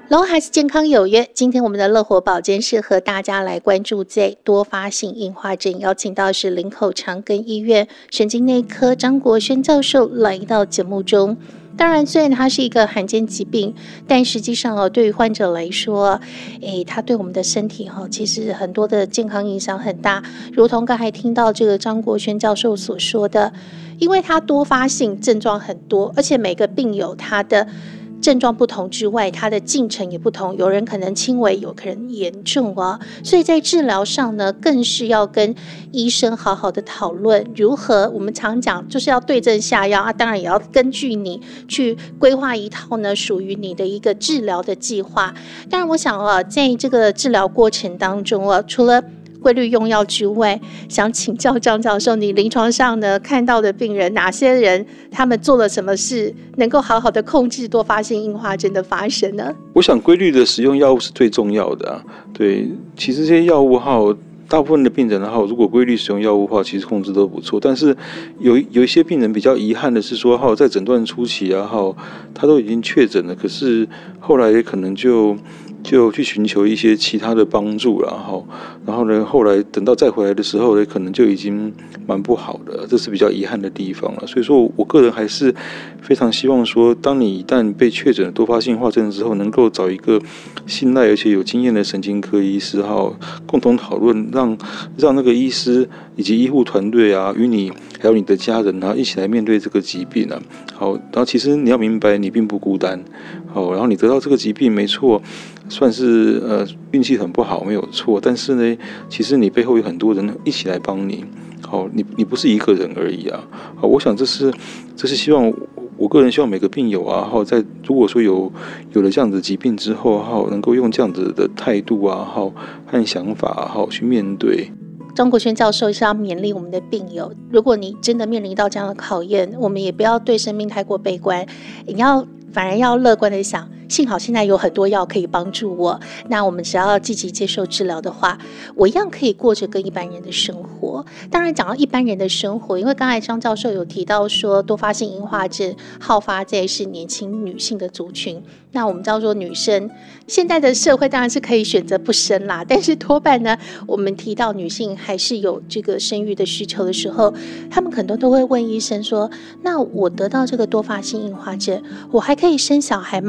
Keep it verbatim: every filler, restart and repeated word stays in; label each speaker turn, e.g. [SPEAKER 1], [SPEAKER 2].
[SPEAKER 1] 喽，还是健康有约。今天我们的乐活保健室和大家来关注在多发性硬化症，邀请到是林口长庚医院神经内科张国轩教授来到节目中。当然，虽然它是一个罕见疾病，但实际上哦，对于患者来说，诶，它对我们的身体哈，其实很多的健康影响很大。如同刚才听到这个张国轩教授所说的，因为它多发性，症状很多，而且每个病友他的症状不同之外，它的进程也不同，有人可能轻微，有可能严重啊。所以在治疗上呢，更是要跟医生好好的讨论如何。我们常讲就是要对症下药啊，当然也要根据你去规划一套呢属于你的一个治疗的计划。当然，我想啊，在这个治疗过程当中啊，除了规律用药之外，想请教张教授，你临床上呢看到的病人，哪些人他们做了什么事，能够好好的控制多发性硬化症的发生呢？
[SPEAKER 2] 我想规律的使用药物是最重要的啊。对，其实这些药物哈，大部分的病人哈，如果规律使用药物的话，其实控制都不错。但是有有一些病人比较遗憾的是说，哈，在诊断初期啊，哈，他都已经确诊了，可是后来可能就。就去寻求一些其他的帮助了哈，然后呢，后来等到再回来的时候呢，可能就已经蛮不好的，这是比较遗憾的地方了。所以说我个人还是非常希望说，当你一旦被确诊多发性硬化症之后，能够找一个信赖而且有经验的神经科医师哈，共同讨论，让让那个医师以及医护团队啊，与你还有你的家人啊，一起来面对这个疾病啊。好，然后其实你要明白，你并不孤单。好，然后你得到这个疾病，没错。算是呃运气很不好，没有错。但是呢，其实你背后有很多人一起来帮你。好，你你不是一个人而已啊。好，我想这是这是希望我个人希望每个病友啊，好在如果说有有了这样子的疾病之后，好能够用这样子的态度啊，好和想法好去面对。
[SPEAKER 1] 张国轩教授是要勉励我们的病友，如果你真的面临到这样的考验，我们也不要对生命太过悲观，你要反而要乐观的想，幸好现在有很多药可以帮助我，那我们只要积极接受治疗的话，我一样可以过着跟一般人的生活。当然讲到一般人的生活，因为刚才张教授有提到说多发性硬化症好发在是年轻女性的族群，那我们叫做女生，现在的社会当然是可以选择不生啦，但是多半呢，我们提到女性还是有这个生育的需求的时候，他们可能都会问医生说，那我得到这个多发性硬化症，我还可以生小孩吗？